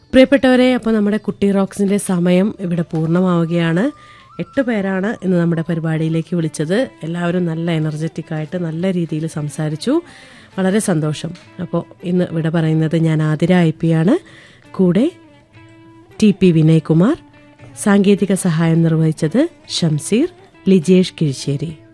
പ്രിയപ്പെട്ടവരെ, അപ്പോൾ നമ്മുടെ കുട്ടി റോക്സിൻ്റെ സമയം ഇവിടെ പൂർണ്ണമാവുകയാണ്. 8 പേരാണ് ഇന്ന് നമ്മുടെ പരിപാടിയിലേക്ക് വിളിച്ചത്. എല്ലാവരും നല്ല എനർജറ്റിക് ആയിട്ട് നല്ല രീതിയിൽ സംസാരിച്ചു. വളരെ സന്തോഷം. അപ്പോൾ ഇന്ന് ഇവിടെ പറയുന്നത് ഞാൻ ആതിര IP ആണ്. കൂടെ TP വിനയ്കുമാർ, സാങ്കേതിക സഹായം നിർവഹിച്ചത് ഷംസീർ, ലിജേഷ് കിഴിശ്ശേരി.